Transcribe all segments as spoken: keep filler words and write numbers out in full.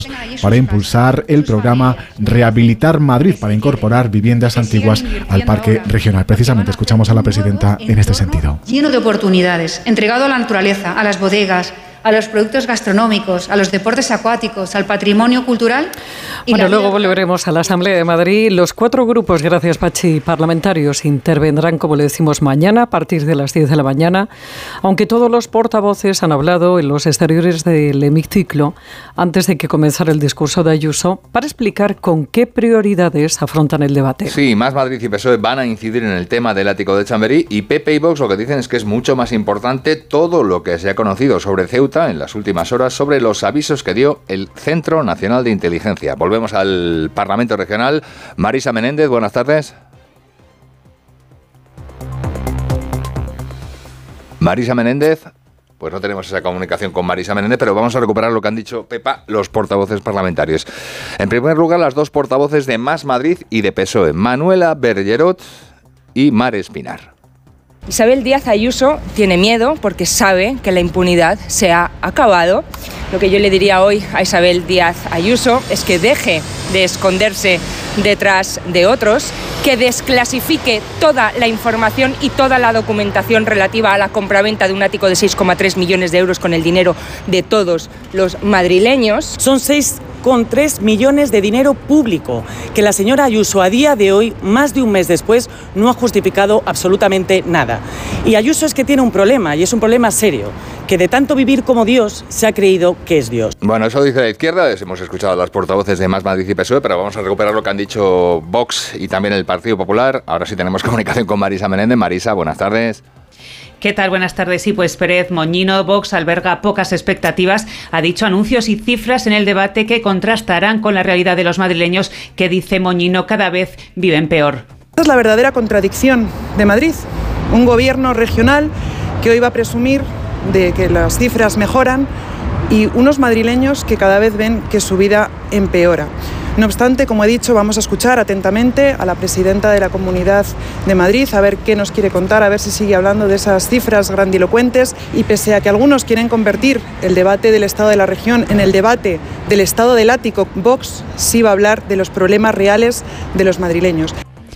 para impulsar el programa Rehabilitar Madrid para incorporar viviendas antiguas al Parque Regional. Precisamente escuchamos a la presidenta en este sentido. Lleno de oportunidades, entregado a la naturaleza, a las bodegas, a los productos gastronómicos, a los deportes acuáticos, al patrimonio cultural. Y bueno, luego volveremos a la Asamblea de Madrid. Los cuatro grupos, gracias Pachi, parlamentarios intervendrán, como le decimos, mañana a partir de las diez de la mañana, aunque todos los portavoces han hablado en los exteriores del hemiciclo antes de que comenzara el discurso de Ayuso para explicar con qué prioridades afrontan el debate. Sí, Más Madrid y P S O E van a incidir en el tema del ático de Chamberí y P P y Vox lo que dicen es que es mucho más importante todo lo que se ha conocido sobre Ceuta en las últimas horas sobre los avisos que dio el Centro Nacional de Inteligencia. Volvemos al Parlamento Regional. Marisa Menéndez, buenas tardes. Marisa Menéndez. Pues no tenemos esa comunicación con Marisa Menéndez, pero vamos a recuperar lo que han dicho, Pepa, los portavoces parlamentarios. En primer lugar, las dos portavoces de Más Madrid y de P S O E, Manuela Bergerot y Mar Espinar. Isabel Díaz Ayuso tiene miedo porque sabe que la impunidad se ha acabado. Lo que yo le diría hoy a Isabel Díaz Ayuso es que deje de esconderse detrás de otros, que desclasifique toda la información y toda la documentación relativa a la compraventa de un ático de seis coma tres millones de euros con el dinero de todos los madrileños. Son seis coma tres millones de dinero público, que la señora Ayuso a día de hoy, más de un mes después, no ha justificado absolutamente nada. Y Ayuso es que tiene un problema, y es un problema serio, que de tanto vivir como Dios se ha creído que es Dios. Bueno, eso dice la izquierda, hemos escuchado a las portavoces de Más Madrid y P S O E, pero vamos a recuperar lo que han dicho Vox y también el Partido Popular. Ahora sí tenemos comunicación con Marisa Menéndez. Marisa, buenas tardes. ¿Qué tal? Buenas tardes. Sí, pues Pérez Moñino, Vox alberga pocas expectativas. Ha dicho anuncios y cifras en el debate que contrastarán con la realidad de los madrileños que, dice Moñino, cada vez viven peor. Esta es la verdadera contradicción de Madrid. Un gobierno regional que hoy va a presumir de que las cifras mejoran y unos madrileños que cada vez ven que su vida empeora. No obstante, como he dicho, vamos a escuchar atentamente a la presidenta de la Comunidad de Madrid, a ver qué nos quiere contar, a ver si sigue hablando de esas cifras grandilocuentes. Y pese a que algunos quieren convertir el debate del Estado de la región en el debate del Estado del ático, Vox sí va a hablar de los problemas reales de los madrileños.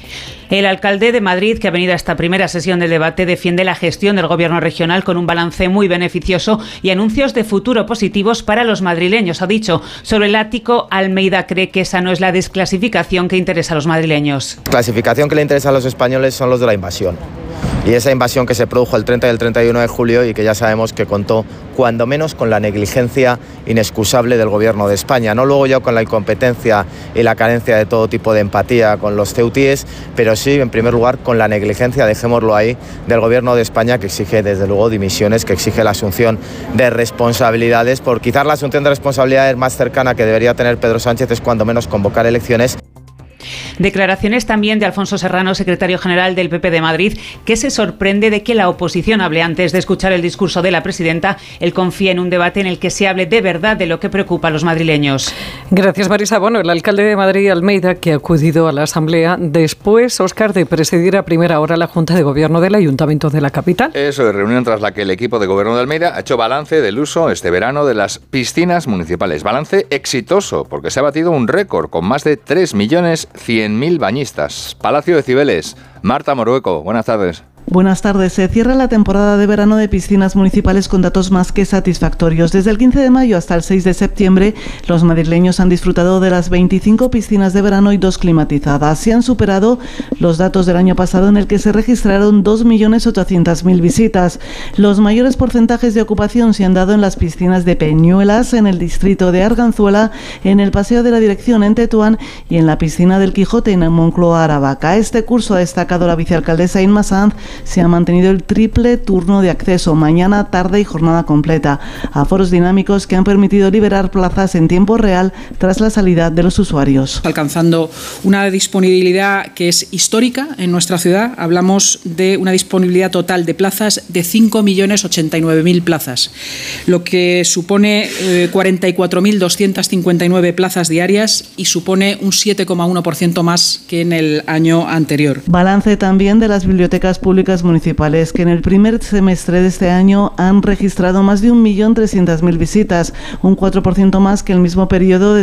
El alcalde de Madrid, que ha venido a esta primera sesión del debate, defiende la gestión del gobierno regional con un balance muy beneficioso y anuncios de futuro positivos para los madrileños. Ha dicho sobre el ático, Almeida cree que esa no es la desclasificación que interesa a los madrileños. La clasificación que le interesa a los españoles son los de la invasión. Y esa invasión que se produjo el treinta y el treinta y uno de julio y que ya sabemos que contó cuando menos con la negligencia inexcusable del gobierno de España, no luego ya con la incompetencia y la carencia de todo tipo de empatía con los ceutíes, pero sí en primer lugar con la negligencia, dejémoslo ahí, del gobierno de España, que exige desde luego dimisiones, que exige la asunción de responsabilidades, por quizás la asunción de responsabilidades más cercana que debería tener Pedro Sánchez es cuando menos convocar elecciones. Declaraciones también de Alfonso Serrano, secretario general del P P de Madrid, que se sorprende de que la oposición hable antes de escuchar el discurso de la presidenta. Él confía en un debate en el que se hable de verdad de lo que preocupa a los madrileños. Gracias, Marisa. Bueno, el alcalde de Madrid, Almeida, que ha acudido a la Asamblea después, Óscar, de presidir a primera hora la Junta de Gobierno del Ayuntamiento de la capital. Eso es, reunión tras la que el equipo de Gobierno de Almeida ha hecho balance del uso este verano de las piscinas municipales. Balance exitoso, porque se ha batido un récord con más de tres millones cien mil bañistas. Palacio de Cibeles, Marta Morueco, buenas tardes. Buenas tardes. Se cierra la temporada de verano de piscinas municipales con datos más que satisfactorios. Desde el quince de mayo hasta el seis de septiembre, los madrileños han disfrutado de las veinticinco piscinas de verano y dos climatizadas. Se han superado los datos del año pasado, en el que se registraron dos millones ochocientas mil visitas. Los mayores porcentajes de ocupación se han dado en las piscinas de Peñuelas, en el distrito de Arganzuela, en el Paseo de la Dirección en Tetuán y en la piscina del Quijote en Moncloa, Aravaca. Este curso ha destacado la vicealcaldesa Inma Sanz. Se ha mantenido el triple turno de acceso, mañana, tarde y jornada completa, aforos dinámicos que han permitido liberar plazas en tiempo real tras la salida de los usuarios. Alcanzando una disponibilidad que es histórica en nuestra ciudad, hablamos de una disponibilidad total de plazas de cinco millones ochenta y nueve mil plazas, lo que supone eh, cuarenta y cuatro mil doscientas cincuenta y nueve plazas diarias y supone un siete coma uno por ciento más que en el año anterior. Balance también de las bibliotecas públicas municipales, que en el primer semestre de este año han registrado más de un millón trescientas mil visitas, un cuatro por ciento más que el mismo periodo de